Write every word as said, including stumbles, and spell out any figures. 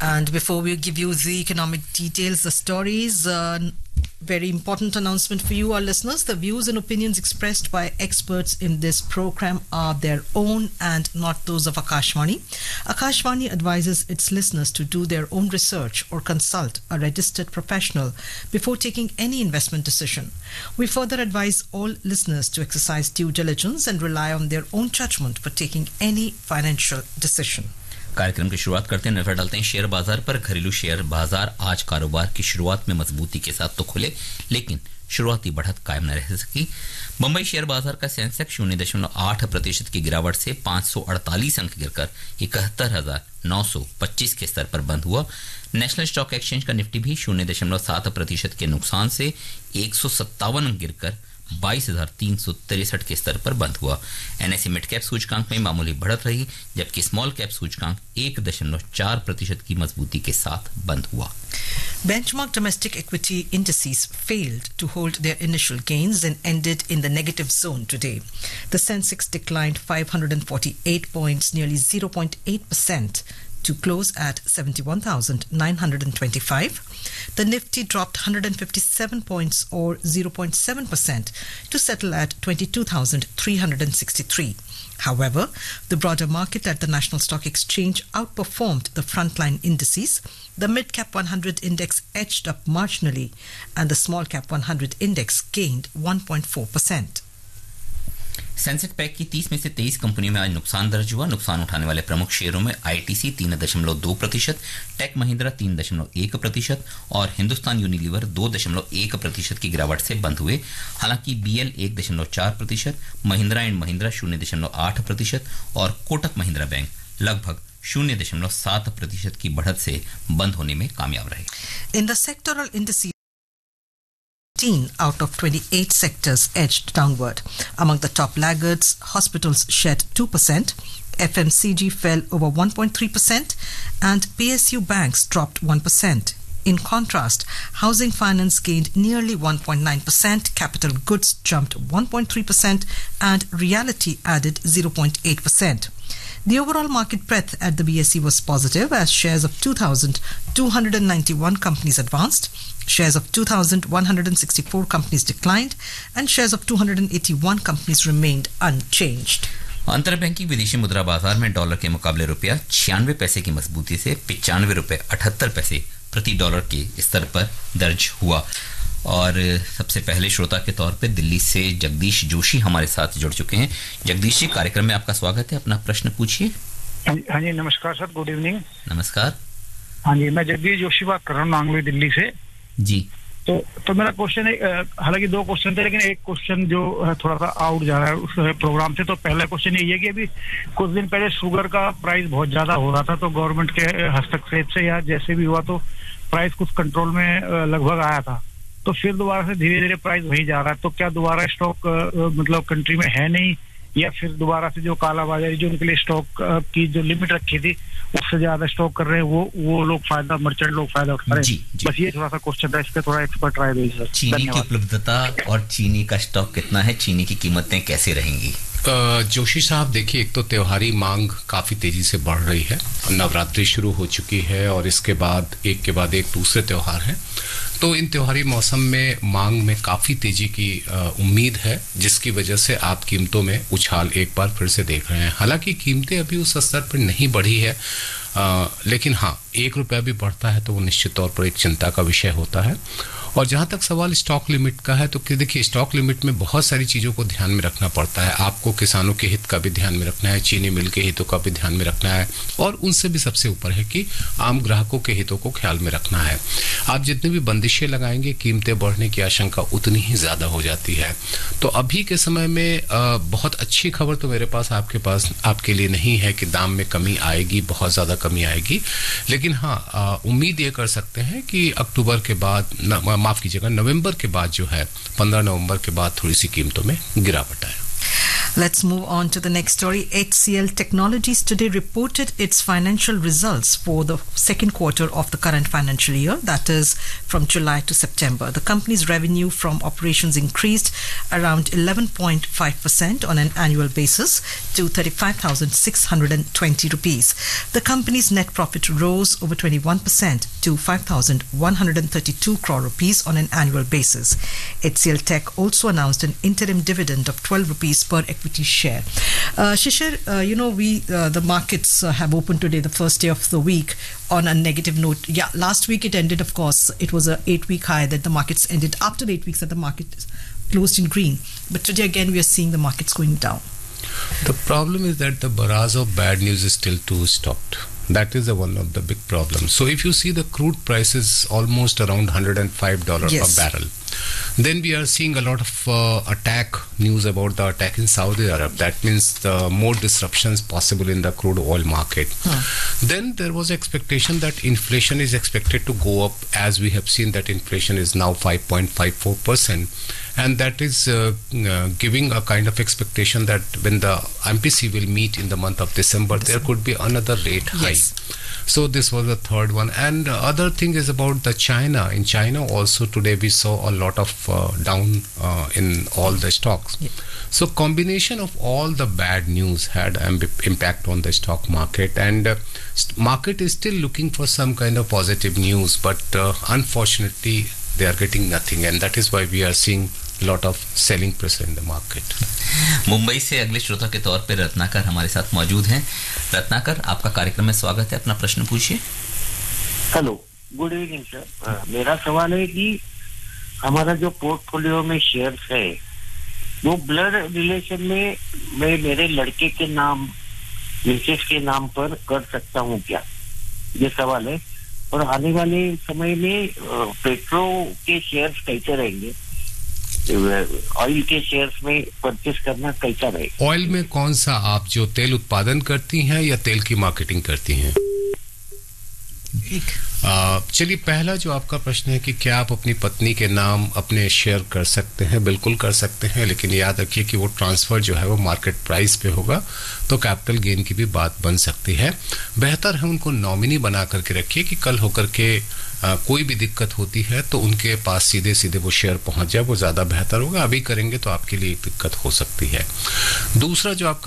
And before we give you the economic details, the stories, uh, very important announcement for you, our listeners. The views and opinions expressed by experts in this program are their own and not those of Akashvani. Akashvani advises its listeners to do their own research or consult a registered professional before taking any investment decision. We further advise all listeners to exercise due diligence and rely on their own judgment for taking any financial decision. कार्यक्रम की शुरुआत करते हैं, नजर डालते हैं share बाजार पर। घरेलू शेयर बाजार आज कारोबार की शुरुआत में मजबूती के साथ तो खुले, लेकिन शुरुआती बढ़त कायम न रह सकी। मुंबई शेयर बाजार का सेंसेक्स शून्य दशमलव आठ प्रतिशत की गिरावट से पांच सौ अड़तालीस अंक गिरकर इकहत्तर हजार नौ सौ पच्चीस के स्तर पर बंद हुआ। नेशनल स्टॉक एक्सचेंज का निफ्टी भी शून्य दशमलव सात प्रतिशत के नुकसान से एक सौ सत्तावन अंक गिरकर बाईस हजार तीन सौ तिरसठ के स्तर पर बंद हुआ। एनएसई मिड कैप सूचकांक में मामूली बढ़त रही, जबकि स्मॉल कैप सूचकांक एक दशमलव चार प्रतिशत की मजबूती के साथ बंद हुआ। Benchmark domestic equity indices failed to hold their initial gains and ended in the negative zone today. The Sensex declined five hundred forty-eight points, nearly zero point eight percent, to close at seventy-one thousand nine hundred twenty-five. The Nifty dropped one hundred fifty-seven points or zero point seven percent to settle at twenty-two thousand three hundred sixty-three. However, the broader market at the National Stock Exchange outperformed the frontline indices. The mid-cap one hundred index edged up marginally and the small-cap one hundred index gained one point four percent. Sensex pack की तीस में से तेईस कंपनियों में आज नुकसान दर्ज हुआ। नुकसान उठाने वाले प्रमुख शेयरों में आईटीसी तीन दशमलव दो प्रतिशत, टेक महिंद्रा तीन दशमलव एक प्रतिशत और हिंदुस्तान यूनिलीवर दो दशमलव एक प्रतिशत की गिरावट से बंद हुए। हालांकि बीएल एक दशमलव चार प्रतिशत, महिंद्रा एंड महिंद्रा शून्य दशमलव आठ प्रतिशत और कोटक महिंद्रा बैंक लगभग शून्य दशमलव सात प्रतिशत की बढ़त से बंद होने में कामयाब रहे। In the sectoral indices, eighteen out of twenty-eight sectors edged downward. Among the top laggards, hospitals shed two percent, F M C G fell over one point three percent, and P S U banks dropped one percent. In contrast, housing finance gained nearly one point nine percent, capital goods jumped one point three percent, and realty added zero point eight percent. The overall market breadth at the B S E was positive as shares of two thousand two hundred ninety-one companies advanced, shares of two thousand one hundred sixty-four companies declined, and shares of two hundred eighty-one companies remained unchanged. अंतरबैंकिंग विदेशी मुद्रा बाजार में dollar के मुकाबले रुपया छियानवे पैसे की मजबूती से पिचानवे रुपये अठहत्तर पैसे प्रति डॉलर के स्तर पर दर्ज हुआ। और सबसे पहले श्रोता के तौर पे दिल्ली से जगदीश जोशी हमारे साथ जुड़ चुके हैं। जगदीश जी, कार्यक्रम में आपका स्वागत है, अपना प्रश्न पूछिए। हाँ जी, नमस्कार सर, गुड इवनिंग। नमस्कार। हाँ जी, मैं जगदीश जोशी बात कर रहा हूँ नांगली दिल्ली से जी। तो तो मेरा क्वेश्चन है, हालांकि दो क्वेश्चन थे लेकिन एक क्वेश्चन जो थोड़ा सा आउट जा रहा है उस प्रोग्राम से। तो पहला क्वेश्चन ये है कि अभी कुछ दिन पहले शुगर का प्राइस बहुत ज्यादा हो रहा था, तो गवर्नमेंट के हस्तक्षेप से या जैसे भी हुआ तो प्राइस कुछ कंट्रोल में लगभग आया था, तो फिर दोबारा से धीरे धीरे प्राइस वही जा रहा है। तो क्या दोबारा स्टॉक मतलब कंट्री में है नहीं, या फिर दोबारा से जो कालाबाजारी जो उनके लिए स्टॉक की जो लिमिट रखी थी उससे ज्यादा स्टॉक कर रहे हैं, वो वो लोग फायदा, मर्चेंट लोग फायदा उठा रहे हैं? बस ये थोड़ा सा क्वेश्चन था, इस पे थोड़ा एक्सपर्ट राय दीजिए सर। चीनी की उपलब्धता और चीनी का स्टॉक कितना है, चीनी की कीमतें कैसे रहेंगी? जोशी साहब, देखिए, एक तो त्योहारी मांग काफी तेजी से बढ़ रही है। नवरात्रि शुरू हो चुकी है और इसके बाद एक के बाद एक दूसरे त्योहार हैं, तो इन त्योहारी मौसम में मांग में काफी तेजी की उम्मीद है, जिसकी वजह से आप कीमतों में उछाल एक बार फिर से देख रहे हैं। हालांकि कीमतें अभी उस स्तर पर नहीं बढ़ी है, आ, लेकिन हाँ, एक रुपया भी बढ़ता है तो वो निश्चित तौर पर एक चिंता का विषय होता है। और जहां तक सवाल स्टॉक लिमिट का है, तो देखिए, स्टॉक लिमिट में बहुत सारी चीजों को ध्यान में रखना पड़ता है। आपको किसानों के हित का भी ध्यान में रखना है, चीनी मिल के हितों का भी ध्यान में रखना है, और उनसे भी सबसे ऊपर है कि आम ग्राहकों के हितों को ख्याल में रखना है। आप जितनी भी बंदिशें लगाएंगे, कीमतें बढ़ने की आशंका उतनी ही ज्यादा हो जाती है। तो अभी के समय में आ, बहुत अच्छी खबर तो मेरे पास आपके पास आपके लिए नहीं है कि दाम में कमी आएगी, बहुत ज्यादा कमी आएगी, लेकिन हाँ, उम्मीद ये कर सकते हैं कि अक्टूबर के बाद, माफ कीजिएगा, नवंबर के बाद जो है, पंद्रह नवंबर के बाद थोड़ी सी कीमतों में गिरावट आए। Let's move on to the next story. H C L Technologies today reported its financial results for the second quarter of the current financial year, that is from July to September. The company's revenue from operations increased around eleven point five percent on an annual basis to thirty-five thousand six hundred twenty rupees. The company's net profit rose over twenty-one percent to five thousand one hundred thirty-two crore rupees on an annual basis. H C L Tech also announced an interim dividend of twelve rupees per equity share. Uh, Shishir, uh, you know, we uh, the markets uh, have opened today, the first day of the week, on a negative note. Yeah, last week it ended, of course, it was a eight-week high that the markets ended. After eight weeks that the market closed in green. But today again we are seeing the markets going down. The problem is that the barrage of bad news is still too stopped. That is the one of the big problems. So if you see the crude price is almost around one hundred five dollars Yes. per barrel. Then we are seeing a lot of uh, attack news about the attack in Saudi Arabia. That means the more disruptions possible in the crude oil market. Hmm. Then there was expectation that inflation is expected to go up, as we have seen that inflation is now five point five four percent. And that is uh, uh, giving a kind of expectation that when the M P C will meet in the month of December, December. there could be another rate hike. Yes. So this was the third one. And the other thing is about the China. In China also today we saw a lot of uh, down uh, in all the stocks. Yep. So combination of all the bad news had an impact on the stock market, and uh, market is still looking for some kind of positive news, but uh, unfortunately they are getting nothing, and that is why we are seeing lot of selling pressure in the market. Mumbai से अगले श्रोता के तौर पे रत्नाकर हमारे साथ मौजूद हैं. रत्नाकर, आपका कार्यक्रम में स्वागत है. अपना प्रश्न पूछिए. Hello, good evening sir. मेरा सवाल है कि हमारा जो पोर्टफोलियो में शेयर्स है वो ब्लड रिलेशन में मैं मेरे लड़के के नाम, मिसेस के नाम पर कर सकता हूँ क्या? ये सवाल है. और आने वाले समय में पेट्रो के शेयर्स कैसे रहेंगे? ऑयल के शेयर्स में परचेस करना कैसा रहेगा? ऑयल में कौन सा, आप जो तेल उत्पादन करती हैं या तेल की मार्केटिंग करती हैं? चलिए, पहला जो आपका प्रश्न है कि क्या आप अपनी पत्नी के नाम अपने शेयर कर सकते हैं? बिल्कुल कर सकते हैं, लेकिन याद रखिए कि वो ट्रांसफर जो है वो मार्केट प्राइस पे होगा, तो कैपिटल गेन की भी बात बन सकती है. बेहतर है उनको नॉमिनी बना करके रखिए कि कल होकर के आ, कोई भी दिक्कत होती है तो उनके पास सीधे सीधे वो शेयर पहुंच जाए, वो ज्यादा बेहतर होगा. अभी करेंगे तो आपके लिए एक दिक्कत हो सकती है. दूसरा जो आपका